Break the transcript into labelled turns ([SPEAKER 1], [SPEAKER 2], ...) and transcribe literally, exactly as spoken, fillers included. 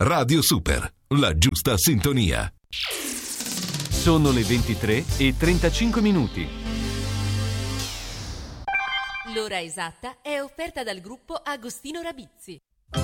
[SPEAKER 1] Radio Super, la giusta sintonia.
[SPEAKER 2] Sono le ventitré e trentacinque minuti.
[SPEAKER 3] L'ora esatta è offerta dal gruppo Agostino Rabizzi.